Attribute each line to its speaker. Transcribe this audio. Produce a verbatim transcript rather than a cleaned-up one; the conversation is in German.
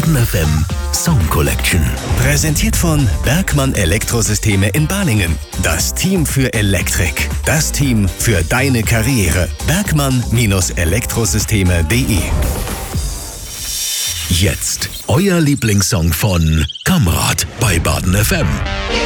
Speaker 1: Baden F M Song Collection. Präsentiert von Bergmann Elektrosysteme in Balingen. Das Team für Elektrik. Das Team für deine Karriere. Bergmann Elektrosysteme punkt de. Jetzt euer Lieblingssong von Kamrat bei Baden F M.